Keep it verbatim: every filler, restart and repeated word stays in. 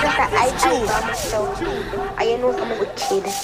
just a I I bomb, so I know I'm wicked.